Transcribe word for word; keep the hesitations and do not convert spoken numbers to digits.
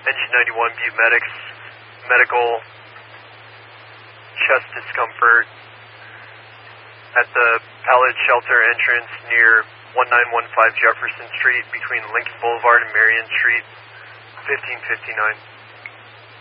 Engine ninety-one, Butte Medics, medical chest discomfort at the pallet shelter entrance near nineteen fifteen Jefferson Street between Lincoln Boulevard and Marion Street, fifteen fifty-nine.